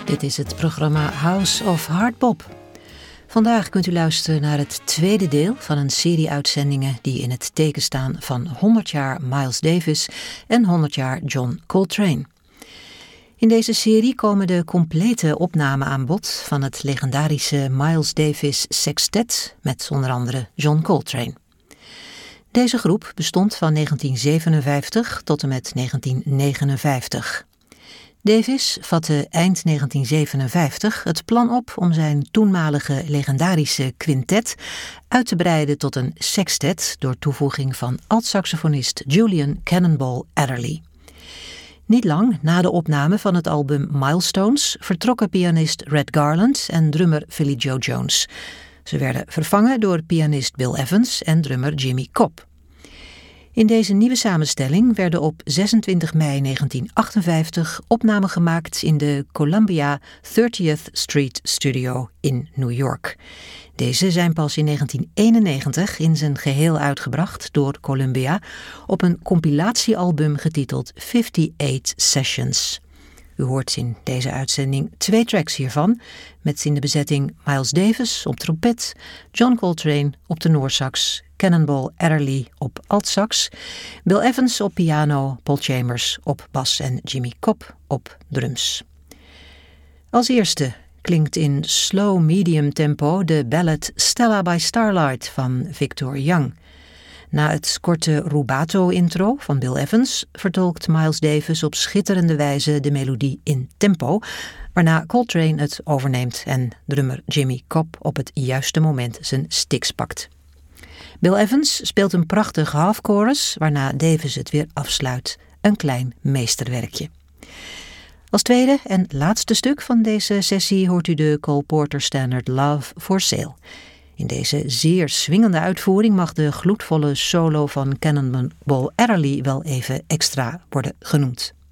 Dit is het programma House of Hardbop. Vandaag kunt u luisteren naar het tweede deel van een serie uitzendingen die in het teken staan van 100 jaar Miles Davis en 100 jaar John Coltrane. In deze serie komen de complete opnamen aan bod van het legendarische Miles Davis Sextet met onder andere John Coltrane. Deze groep bestond van 1957 tot en met 1959. Davis vatte eind 1957 het plan op om zijn toenmalige legendarische quintet uit te breiden tot een sextet door toevoeging van alt-saxofonist Julian Cannonball Adderley. Niet lang na de opname van het album Milestones vertrokken pianist Red Garland en drummer Philly Joe Jones. Ze werden vervangen door pianist Bill Evans en drummer Jimmy Cobb. In deze nieuwe samenstelling werden op 26 mei 1958 opnamen gemaakt in de Columbia 30th Street Studio in New York. Deze zijn pas in 1991 in zijn geheel uitgebracht door Columbia op een compilatiealbum getiteld 58 Sessions. U hoort in deze uitzending 2 tracks hiervan, met in de bezetting Miles Davis op trompet, John Coltrane op tenorsax, Cannonball Adderley op altsax, Bill Evans op piano, Paul Chambers op bas en Jimmy Cobb op drums. Als eerste klinkt in slow-medium tempo de ballad Stella by Starlight van Victor Young. Na het korte rubato-intro van Bill Evans vertolkt Miles Davis op schitterende wijze de melodie in tempo, waarna Coltrane het overneemt en drummer Jimmy Cobb op het juiste moment zijn sticks pakt. Bill Evans speelt een prachtig half-chorus, waarna Davis het weer afsluit. Een klein meesterwerkje. Als tweede en laatste stuk van deze sessie hoort u de Cole Porter Standard Love for Sale. In deze zeer swingende uitvoering mag de gloedvolle solo van Cannonball Adderley wel even extra worden genoemd.